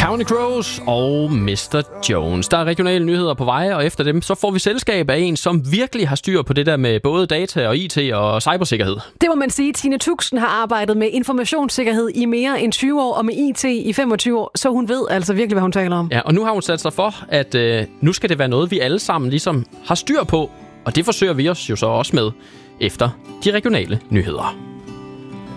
Counting Crows og Mr. Jones. Der er regionale nyheder på vej, og efter dem så får vi selskab af en, som virkelig har styr på det der med både data og IT og cybersikkerhed. Det må man sige. Tine Tuxen har arbejdet med informationssikkerhed i mere end 20 år, og med IT i 25 år, så hun ved altså virkelig, hvad hun taler om. Ja, og nu har hun sat sig for, at nu skal det være noget, vi alle sammen ligesom har styr på, og det forsøger vi os jo så også med efter de regionale nyheder.